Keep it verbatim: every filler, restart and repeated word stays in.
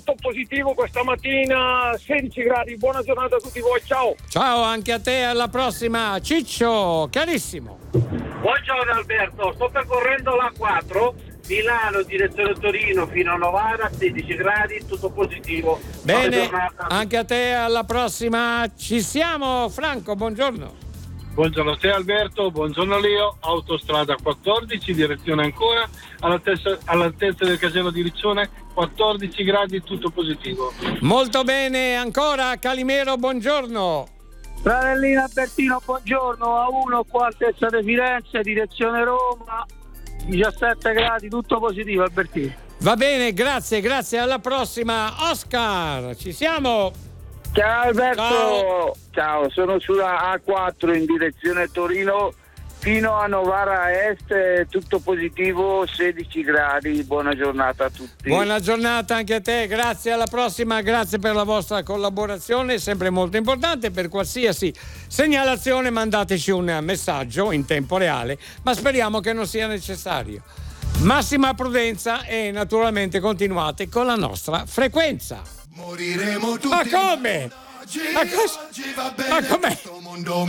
tutto positivo questa mattina, sedici gradi, buona giornata a tutti voi, ciao. Ciao anche a te, alla prossima. Ciccio, carissimo. Buongiorno Alberto, sto percorrendo l'A quattro, Milano direzione Torino fino a Novara, sedici gradi, tutto positivo. Bene, anche a te, alla prossima. Ci siamo, Franco, buongiorno. Buongiorno a te Alberto, buongiorno Leo, autostrada quattordici, direzione Ancona, all'altezza, all'altezza del casello di Riccione, quattordici gradi, tutto positivo. Molto bene, ancora Calimero, buongiorno. Fratellino Albertino, buongiorno, A uno qua altezza di Firenze, direzione Roma, diciassette gradi, tutto positivo Albertino. Va bene, grazie, grazie, alla prossima. Oscar, ci siamo? Ciao Alberto, ciao, ciao, sono sulla A quattro in direzione Torino fino a Novara Est, tutto positivo, sedici gradi, buona giornata a tutti. Buona giornata anche a te, grazie, alla prossima, grazie per la vostra collaborazione, sempre molto importante. Per qualsiasi segnalazione mandateci un messaggio in tempo reale, ma speriamo che non sia necessario. Massima prudenza e naturalmente continuate con la nostra frequenza. Moriremo tutti. Ma come? Ma, cos- ma com'è?